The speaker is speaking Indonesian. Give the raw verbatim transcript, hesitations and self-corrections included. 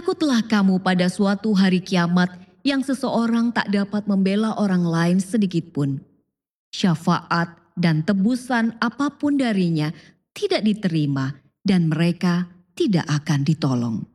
Takutlah kamu pada suatu hari kiamat yang seseorang tak dapat membela orang lain sedikit pun. Syafaat dan tebusan apapun darinya tidak diterima dan mereka tidak akan ditolong.